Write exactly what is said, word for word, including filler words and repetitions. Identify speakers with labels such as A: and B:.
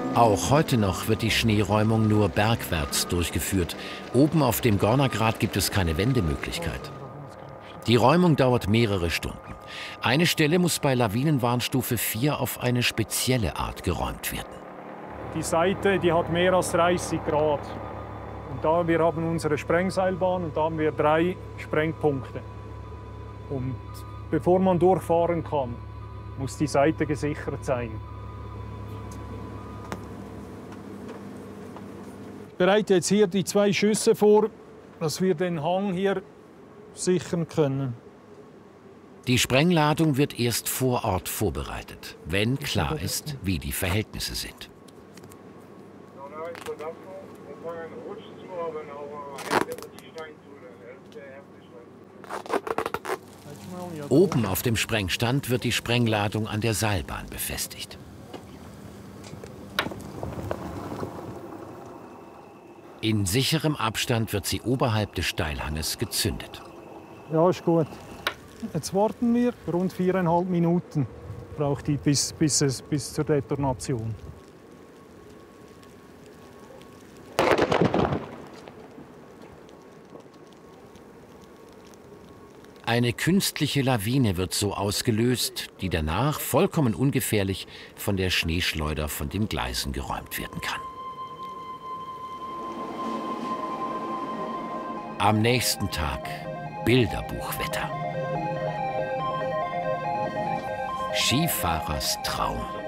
A: Auch heute noch wird die Schneeräumung nur bergwärts durchgeführt. Oben auf dem Gornergrat gibt es keine Wendemöglichkeit. Die Räumung dauert mehrere Stunden. Eine Stelle muss bei Lawinenwarnstufe vier auf eine spezielle Art geräumt werden.
B: Die Seite, die hat mehr als dreißig Grad. Und da wir haben unsere Sprengseilbahn und da haben wir drei Sprengpunkte. Und bevor man durchfahren kann, muss die Seite gesichert sein. Ich bereite jetzt hier die zwei Schüsse vor, dass wir den Hang hier sichern können.
A: Die Sprengladung wird erst vor Ort vorbereitet, wenn klar ist, wie die Verhältnisse sind. Oben auf dem Sprengstand wird die Sprengladung an der Seilbahn befestigt. In sicherem Abstand wird sie oberhalb des Steilhanges gezündet.
B: Ja, ist gut. Jetzt warten wir. Rund viereinhalb Minuten braucht die bis, bis, es, bis zur Detonation.
A: Eine künstliche Lawine wird so ausgelöst, die danach vollkommen ungefährlich von der Schneeschleuder von den Gleisen geräumt werden kann. Am nächsten Tag Bilderbuchwetter. Skifahrers Traum.